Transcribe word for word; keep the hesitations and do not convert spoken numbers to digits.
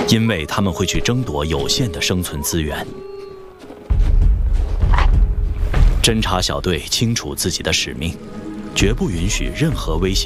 因为他们会去争夺有限的生存资源。侦察小队清楚自己的使命，绝不允许任何威胁